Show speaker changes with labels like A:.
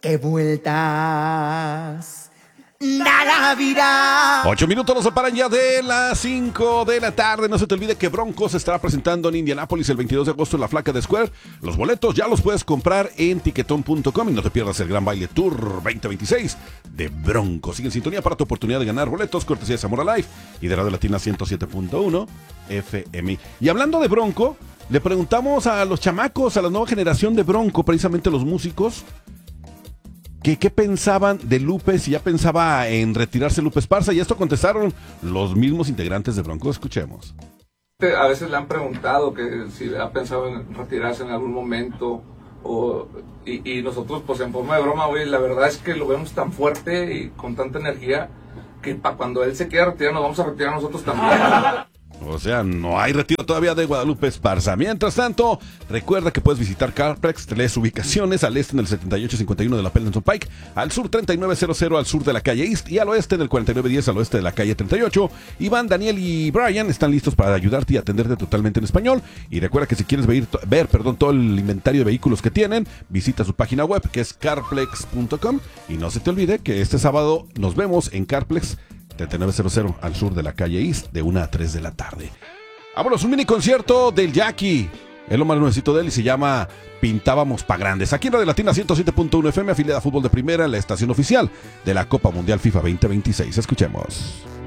A: qué vueltas da la vida.
B: 8 minutos nos separan ya de las 5 de la tarde. No se te olvide que Broncos se estará presentando en Indianápolis el 22 de agosto en la Flaca de Square. Los boletos ya los puedes comprar en tiquetón.com y no te pierdas el Gran Baile Tour 2026 de Broncos. Sigue en sintonía para tu oportunidad de ganar boletos, cortesía de Zamora Life y de Radio Latina 107.1 FM. Y hablando de Bronco, le preguntamos a los chamacos, a la nueva generación de Bronco, precisamente los músicos, ¿qué pensaban de Lupe? Si ya pensaba en retirarse Lupe Esparza, y esto contestaron los mismos integrantes de Bronco. Escuchemos.
C: A veces le han preguntado que si ha pensado en retirarse en algún momento, y nosotros pues en forma de broma, güey, la verdad es que lo vemos tan fuerte y con tanta energía que para cuando él se quiera retirar nos vamos a retirar nosotros también.
B: O sea, no hay retiro todavía de Guadalupe Esparza. Mientras tanto, recuerda que puedes visitar Carplex, 3 ubicaciones: al este en el 7851 de la Pendleton Pike, al sur 3900 al sur de la calle East, y al oeste en el 4910 al oeste de la calle 38. Iván, Daniel y Brian están listos para ayudarte y atenderte totalmente en español. Y recuerda que si quieres ver todo el inventario de vehículos que tienen, visita su página web, que es carplex.com. Y no se te olvide que este sábado nos vemos en Carplex 3900 al sur de la calle East, de 1 a 3 de la tarde. Vámonos, un mini concierto del Jackie. Es lo más nuevecito de él y se llama Pintábamos pa' Grandes. Aquí en Radio Latina 107.1 FM, afiliada a Fútbol de Primera, en la estación oficial de la Copa Mundial FIFA 2026. Escuchemos.